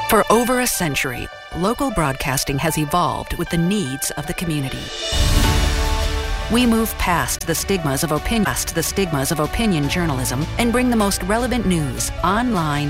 For over a century, local broadcasting has evolved with the needs of the community. We move past the stigmas of opinion journalism and bring the most relevant news online